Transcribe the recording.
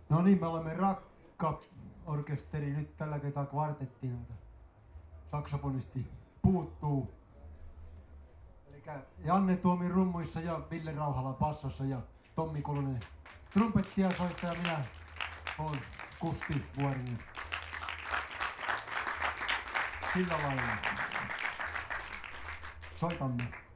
No niin, me olemme Rakka-orkesteri nyt tällä kertaa kvartettina. Saksofonisti puuttuu. Elikkä Janne Tuomi rummuissa ja Ville Rauhala bassossa ja Tommi Kolonen trumpettia soittaa ja minä olen Kusti Vuorinen. Sillä lailla soitamme.